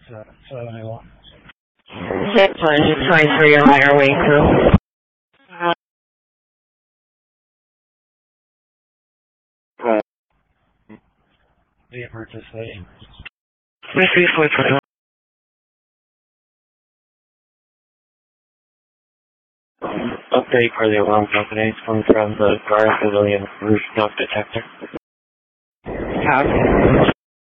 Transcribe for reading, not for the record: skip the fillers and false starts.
71. Jet plunge 23 on higher wing crew. Be participating. 33421. Update for the alarm company coming from the Garth Civilian rooftop detector. Copy.